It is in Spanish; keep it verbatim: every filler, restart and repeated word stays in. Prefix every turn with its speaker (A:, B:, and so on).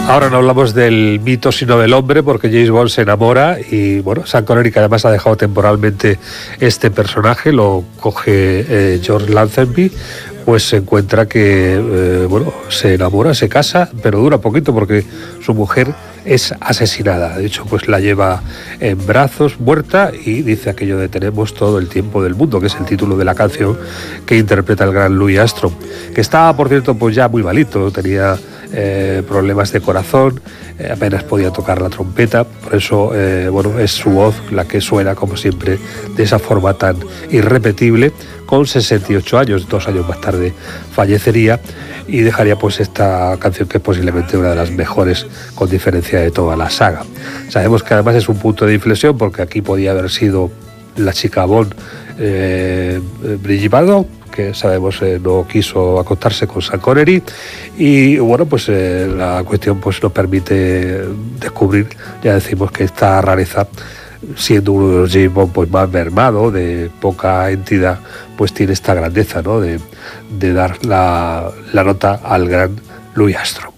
A: Ahora no hablamos del mito sino del hombre, porque James Bond se enamora y bueno, Sean Connery, que además ha dejado temporalmente este personaje, lo coge eh, George Lazenby, pues se encuentra que eh, bueno, se enamora, se casa, pero dura poquito porque su mujer es asesinada. De hecho, pues la lleva en brazos, muerta, y dice aquello de "tenemos todo el tiempo del mundo", que es el título de la canción que interpreta el gran Louis Armstrong, que estaba, por cierto, pues ya muy malito, tenía eh, problemas de corazón, eh, apenas podía tocar la trompeta, por eso eh, bueno, es su voz la que suena, como siempre, de esa forma tan irrepetible. Con sesenta y ocho años, dos años más tarde, fallecería y dejaría pues esta canción, que es posiblemente una de las mejores, con diferencia, de toda la saga. Sabemos que además es un punto de inflexión, porque aquí podía haber sido la chica Bond, eh, Brigitte Bardot, que sabemos eh, no quiso acostarse con Sean Connery, y bueno, pues eh, la cuestión pues nos permite descubrir, ya decimos, que esta rareza, siendo uno de los James Bond pues más mermado, de poca entidad, pues tiene esta grandeza, ¿no?, de, de dar la, la nota al gran Louis Armstrong.